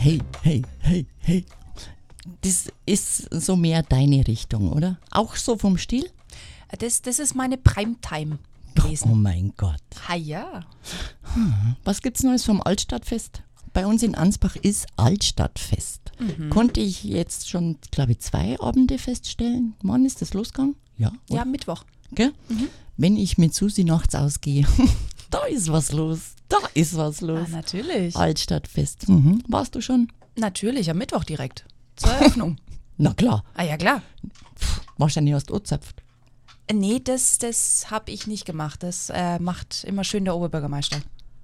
Hey, hey, hey, hey. Das ist so mehr deine Richtung, oder? Auch so vom Stil? Das ist meine Primetime Oh gewesen. mein Gott. Ha ja. Was gibt's Neues vom Altstadtfest? Bei uns in Ansbach ist Altstadtfest. Konnte ich jetzt schon, glaube ich, 2 Abende feststellen. Wann ist das losgegangen? Ja, oder? Ja, Mittwoch. Gell? Wenn ich mit Susi nachts ausgehe, da ist was los. Da ist was los. Natürlich. Altstadtfest. Warst du schon? Natürlich, am Mittwoch direkt. Zur Eröffnung. Na klar. Ah ja, klar. Wahrscheinlich hast du angezapft. Nee, das habe ich nicht gemacht. Das macht immer schön der Oberbürgermeister.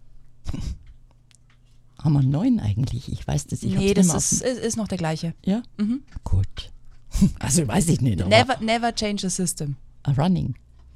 Haben wir einen neuen eigentlich? Ich weiß das. Ich Nee, hab's das nicht mehr ist noch der gleiche. Ja? Gut. Also weiß ich nicht. Aber Never change the system. Running.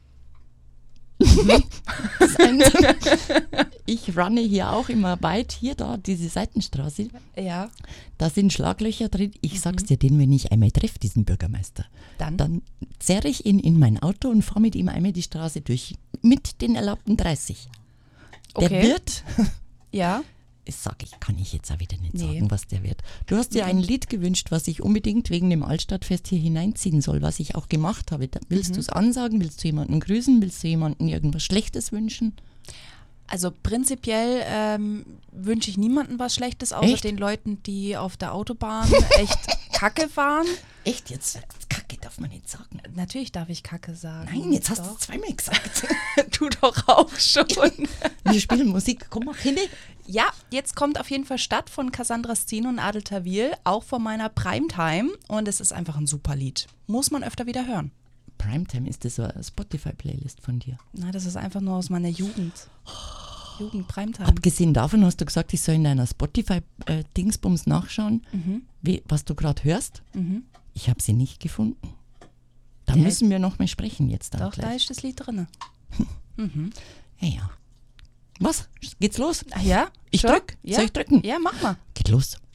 Das eine- ich runne hier auch immer weit, hier da, diese Seitenstraße. Ja. Da sind Schlaglöcher drin. Ich sag's dir, den, wenn ich einmal treffe, diesen Bürgermeister, Dann? zerre ich ihn in mein Auto und fahre mit ihm einmal die Straße durch. Mit den erlaubten 30. Der Okay. wird, Ja. kann ich jetzt auch wieder nicht Nee. sagen, was der wird. Du hast dir ein Lied gewünscht, was ich unbedingt wegen dem Altstadtfest hier hineinziehen soll, was ich auch gemacht habe. Willst du es ansagen? Willst du jemanden grüßen? Willst du jemanden irgendwas Schlechtes wünschen? Also prinzipiell wünsche ich niemandem was Schlechtes, außer Echt? den Leuten, die auf der Autobahn echt Kacke fahren. Echt jetzt? Kacke darf man nicht sagen. Natürlich darf ich Kacke sagen. Nein, jetzt hast du Doch. es zweimal gesagt. Du doch auch schon. Wir spielen Musik. Komm mal hin. Ja, jetzt kommt auf jeden Fall Stadt von Cassandra Steen und Adel Tawil, auch von meiner Primetime. Und es ist einfach ein super Lied. Muss man öfter wieder hören. Primetime, ist das so eine Spotify-Playlist von dir? Na, das ist einfach nur aus meiner Jugend. Jugend Primetime. Abgesehen davon hast du gesagt, ich soll in deiner Spotify-Dingsbums nachschauen, was du gerade hörst. Ich habe sie nicht gefunden. Da Ja, müssen wir noch mal sprechen jetzt. Dann Doch, da gleich. ist das Lied drin. Ja. Was? Geht's los? Ach ja? Ich Schon? drück. Ja? Soll ich drücken? Ja, mach mal. Geht los.